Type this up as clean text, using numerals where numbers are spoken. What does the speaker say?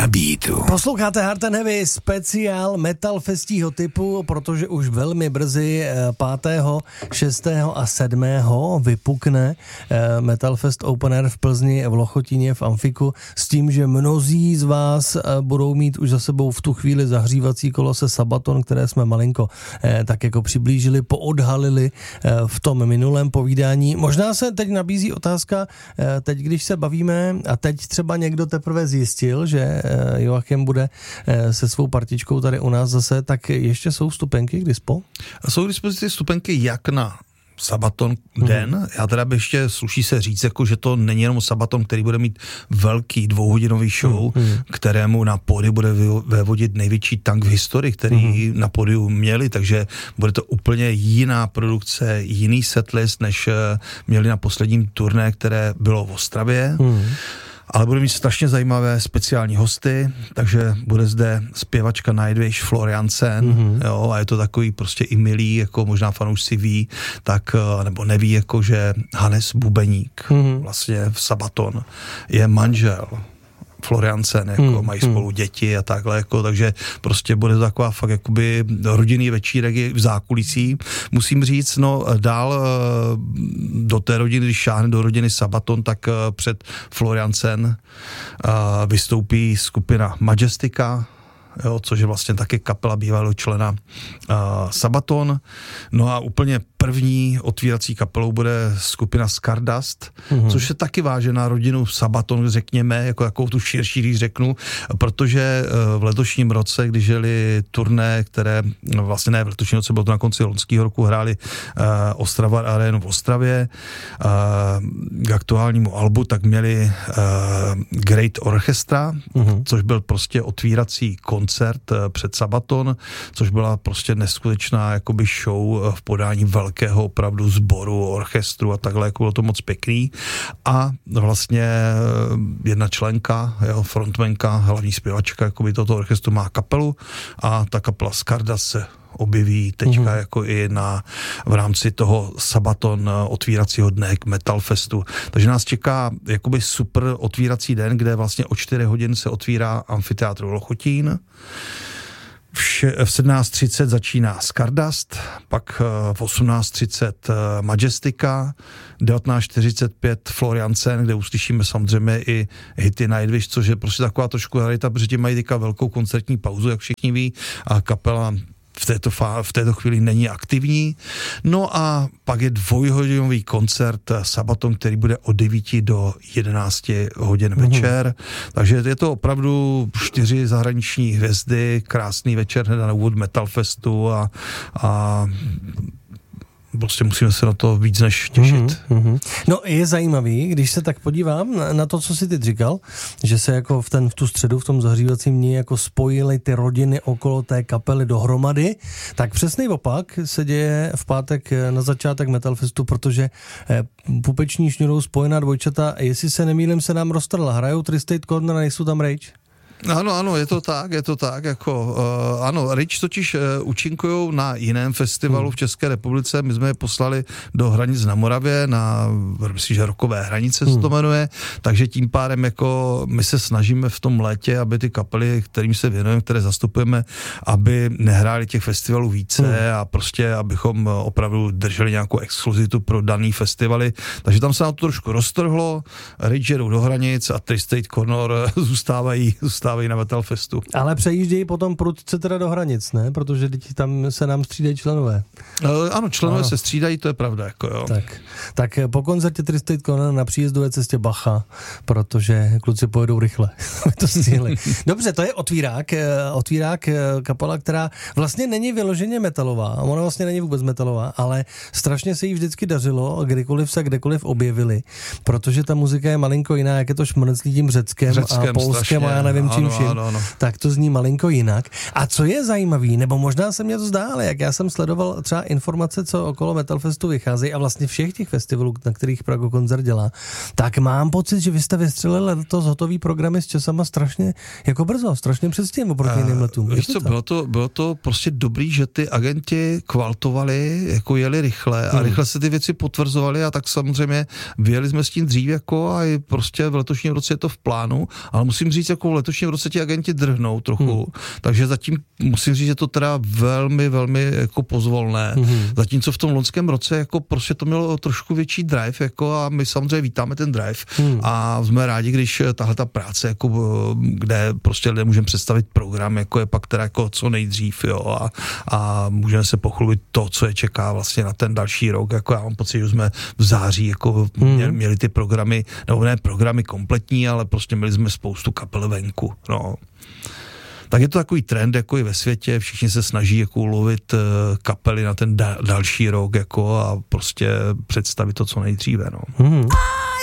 beatu. Posloucháte Hard and Heavy speciál Metal Festího typu, protože už velmi brzy 5., 6. a 7. vypukne Metal Fest Open Air v Plzni, v Lochotíně, v Amfiku, s tím, že mnozí z vás budou mít už za sebou v tu chvíli zahřívací kolo se Sabaton, které jsme malinko tak jako přiblížili, poodhalili v tom minulém povídání. Možná se teď nabízí otázka, teď když se bavíme a teď třeba někdo teprve zjistil, že Joachim bude se svou partičkou tady u nás zase, tak ještě jsou vstupenky k dispo? Jsou k dispozici vstupenky jak na Sabaton den. Já teda by ještě sluší se říct, jako, že to není jenom Sabaton, který bude mít velký 2hodinový show, kterému na pódiu bude vévodit největší tank v historii, který na pódiu měli, takže bude to úplně jiná produkce, jiný setlist, než měli na posledním turné, které bylo v Ostravě. Ale bude mít strašně zajímavé speciální hosty, takže bude zde zpěvačka Nightwish Floriansen, jo, a je to takový prostě i milý, jako možná fanoušci ví, tak, nebo neví, jako že Hannes Bubeník, vlastně v Sabaton, je manžel Floriansen, jako mají spolu děti a takhle, jako, takže prostě bude to taková fakt jakoby rodinný večírek v zákulisí. Musím říct, no dál do té rodiny, když šáhne do rodiny Sabaton, tak před Floriansen vystoupí skupina Majestica, jo, což je vlastně taky kapela bývalého člena Sabaton. No a úplně první otvírací kapelou bude skupina Stardust, což je taky váže na rodinu Sabaton, řekněme, jako takovou tu širší, když řeknu, protože v letošním roce, když jeli turné, které, no vlastně ne v letošním roce, bylo to na konci loňského roku, hráli Ostrava Arenu v Ostravě, k aktuálnímu albu, tak měli Great Orchestra, což byl prostě otvírací koncert před Sabaton, což byla prostě neskutečná jakoby show v podání velkého opravdu sboru, orchestru a takhle, jako bylo to moc pěkný. A vlastně jedna členka, jeho frontmanka, hlavní zpěvačka jakoby toto orchestru má kapelu a ta kapela Stardust se objeví teďka jako i v rámci toho Sabaton otvíracího dne k Metal Festu. Takže nás čeká jakoby super otvírací den, kde vlastně o 4 hodin se otvírá amfiteátr Lochotín. V 17:30 začíná Stardust, pak v 18:30 Majestica, 19:45 Floriansen, kde uslyšíme samozřejmě i hity Nightwish, což je prostě taková trošku rarita, protože mají teďka velkou koncertní pauzu, jak všichni ví, a kapela v této chvíli není aktivní. No a pak je 2hodinový koncert Sabaton, který bude od 9 do 11 hodin večer. Takže je to opravdu 4 zahraniční hvězdy, krásný večer hned na úvod Metal Festu a prostě musíme se na to víc než těšit. No je zajímavý, když se tak podívám na to, co jsi ty říkal, že se jako v tu středu, v tom zahřívacím dni jako spojily ty rodiny okolo té kapely dohromady, tak přesný opak se děje v pátek na začátek Metal Festu, protože pupeční šňůrou spojená dvojčata, jestli se nemýlím, se nám roztrhla. Hrajou Twisted Corner a nejsou tam Rage? Ano, je to tak, jako, ano, Rage totiž účinkujou na jiném festivalu v České republice, my jsme je poslali do Hranic na Moravě, myslím, že Rokové hranice se to jmenuje, takže tím pádem, jako, my se snažíme v tom létě, aby ty kapely, kterým se věnujeme, které zastupujeme, aby nehráli těch festivalů více a prostě, abychom opravdu drželi nějakou exkluzitu pro daný festivaly, takže tam se nám to trošku roztrhlo, Rage jedou do Hranic a Twisted Corner zůstávají na Metal Festu. Ale přejíždějí potom prudce teda do Hranic, ne? Protože tam se nám střídají členové. Ano, členové se střídají, to je pravda. Jako jo. Tak po koncertě Twisted Corner na příjezdové cestě bacha, protože kluci pojedou rychle. To stihli. Dobře, to je otvírák kapela, která vlastně není vyloženě metalová. Ona vlastně není vůbec metalová, ale strašně se jí vždycky dařilo, kdykoliv se kdekoliv objevili, protože ta muzika je malinko jiná, jak je to šmrnclý tím Řeckem a Polskem a já nevím čím vším. Ano. Tak to zní malinko jinak. A co je zajímavý, nebo možná se mě to zdá, ale jak já jsem sledoval třeba informace, co okolo Metal Festu vycházejí a vlastně všech těch festivalů, na kterých Prago koncert dělá, tak mám pocit, že vy jste vystřelili letos hotový programy s časama strašně jako brzo, strašně předtím oproti jiným letům. Víš co, bylo to prostě dobrý, že ty agenti kvaltovali, jako jeli rychle a rychle se ty věci potvrzovaly a tak samozřejmě vyjeli jsme s tím dřív jako a i prostě v letošním roce je to v plánu, ale musím říct, jako v letošním v roce ti agenti drhnou trochu, takže zatím musím říct, že to teda velmi, velmi jako pozvolné. Zatímco v tom loňském roce jako prostě to mělo trošku větší drive jako a my samozřejmě vítáme ten drive a jsme rádi, když tahle ta práce, jako, kde prostě lidé můžeme představit program, jako je pak teda jako co nejdřív, jo, a můžeme se pochlubit to, co je čeká vlastně na ten další rok, jako já mám pocit, že jsme v září jako měli ty programy, nebo ne programy kompletní, ale prostě měli jsme spoustu kapel venku, no. Tak je to takový trend, jako i ve světě, všichni se snaží jako ulovit kapely na ten další rok, jako a prostě představit to co nejdříve, no.